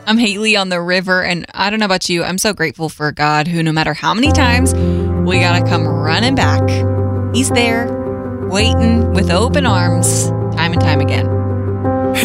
I'm Haley on the river, and I don't know about you, I'm so grateful for God who, no matter how many times we gotta come running back, He's there, waiting with open arms, time and time again.